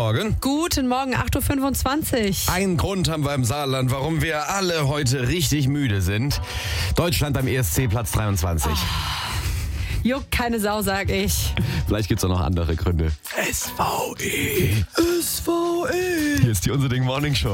Morgen. Guten Morgen, 8.25 Uhr. Einen Grund haben wir im Saarland, warum wir alle heute richtig müde sind. Deutschland beim ESC Platz 23. Juckt keine Sau, sag ich. Vielleicht gibt's auch noch andere Gründe. SVE. Hier ist die Unser Ding Morning Show.